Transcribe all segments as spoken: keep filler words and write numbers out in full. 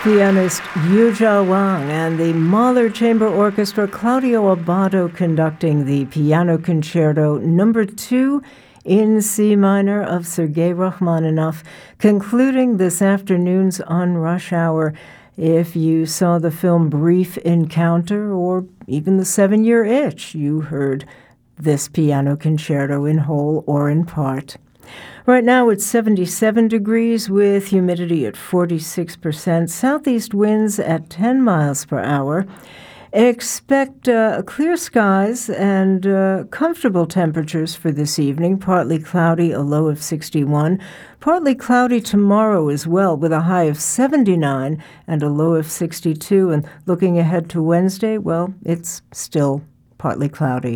Pianist Yuzhao Wang and the Mahler Chamber Orchestra, Claudio Abbado conducting the Piano Concerto Number Two in C minor of Sergei Rachmaninoff, concluding this afternoon's On Rush Hour. If you saw the film Brief Encounter or even The Seven-Year Itch, you heard this piano concerto in whole or in part. Right now it's seventy-seven degrees with humidity at forty-six percent, southeast winds at ten miles per hour. Expect uh, clear skies and uh, comfortable temperatures for this evening, partly cloudy, a low of sixty-one. Partly cloudy tomorrow as well, with a high of seventy-nine and a low of sixty-two. And looking ahead to Wednesday, well, it's still partly cloudy.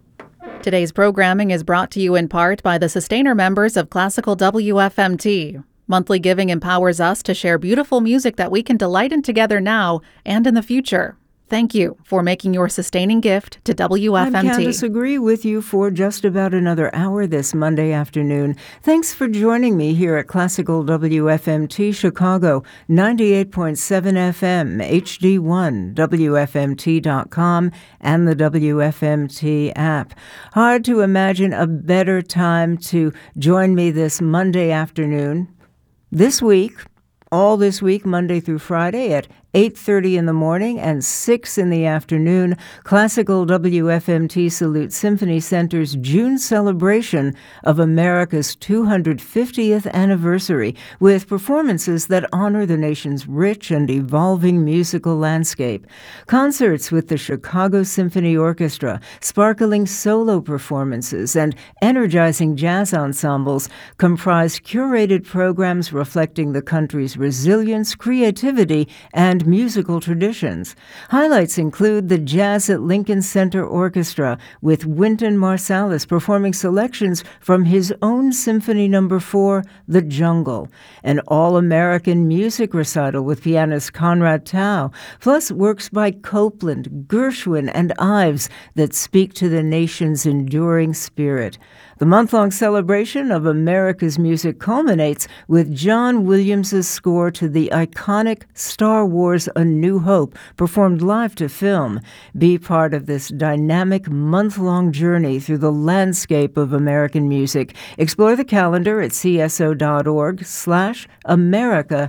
Today's programming is brought to you in part by the sustainer members of Classical W F M T. Monthly giving empowers us to share beautiful music that we can delight in together now and in the future. Thank you for making your sustaining gift to W F M T. I'm Candace Agree with you for just about another hour this Monday afternoon. Thanks for joining me here at Classical W F M T Chicago, ninety-eight point seven F M, H D one, W F M T dot com, and the W F M T app. Hard to imagine a better time to join me this Monday afternoon. This week, all this week, Monday through Friday at eight thirty in the morning and six in the afternoon, Classical W F M T salutes Symphony Center's June celebration of America's two hundred fiftieth anniversary with performances that honor the nation's rich and evolving musical landscape. Concerts with the Chicago Symphony Orchestra, sparkling solo performances, and energizing jazz ensembles comprise curated programs reflecting the country's resilience, creativity, and musical traditions. Highlights include the Jazz at Lincoln Center Orchestra with Wynton Marsalis performing selections from his own Symphony Number Four, The Jungle, an all-American music recital with pianist Conrad Tao, plus works by Copland, Gershwin, and Ives that speak to the nation's enduring spirit. The month-long celebration of America's music culminates with John Williams' score to the iconic Star Wars A New Hope, performed live to film. Be part of this dynamic month-long journey through the landscape of American music. Explore the calendar at cso.org slash America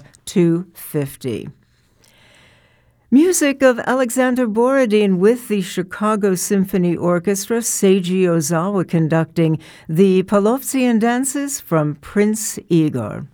250. Music of Alexander Borodin with the Chicago Symphony Orchestra, Seiji Ozawa conducting the Polovtsian dances from Prince Igor.